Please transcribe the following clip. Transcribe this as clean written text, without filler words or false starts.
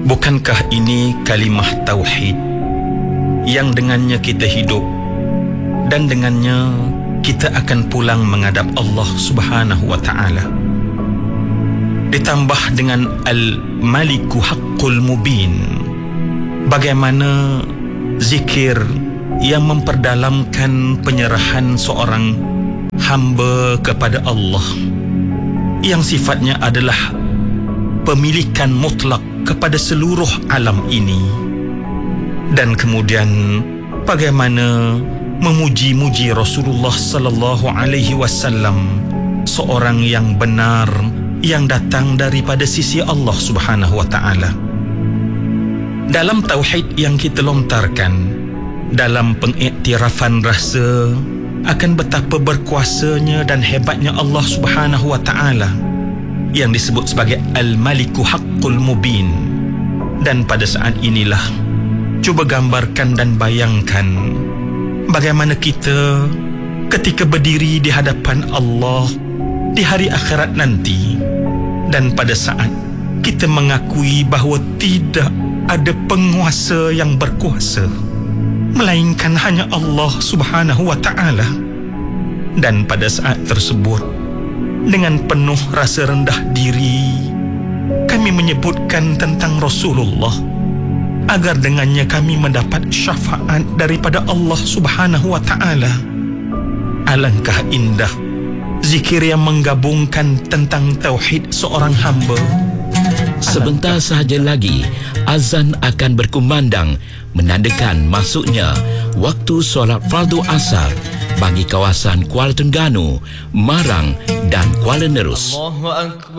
Bukankah ini kalimah tauhid yang dengannya kita hidup dan dengannya kita akan pulang menghadap Allah Subhanahu wa taala. Ditambah dengan Al-Maliku Haqqul Mubin. Bagaimana zikir yang memperdalamkan penyerahan seorang hamba kepada Allah yang sifatnya adalah pemilikan mutlak kepada seluruh alam ini. Dan kemudian bagaimana memuji-muji Rasulullah sallallahu alaihi wasallam, seorang yang benar yang datang daripada sisi Allah Subhanahu wa taala. Dalam tauhid yang kita lontarkan, dalam pengiktirafan rasa akan betapa berkuasanya dan hebatnya Allah Subhanahu wa taala yang disebut sebagai Al-Maliku Haqqul Mubin. Dan pada saat inilah cuba gambarkan dan bayangkan bagaimana kita ketika berdiri di hadapan Allah di hari akhirat nanti, dan pada saat kita mengakui bahawa tidak ada penguasa yang berkuasa melainkan hanya Allah Subhanahu wa taala. Dan pada saat tersebut, dengan penuh rasa rendah diri, kami menyebutkan tentang Rasulullah agar dengannya kami mendapat syafaat daripada Allah Subhanahu wa taala. Alangkah indah zikir yang menggabungkan tentang tauhid seorang hamba. Sebentar sahaja lagi azan akan berkumandang menandakan masuknya waktu solat fardu asar bagi kawasan Kuala Terengganu, Marang dan Kuala Nerus.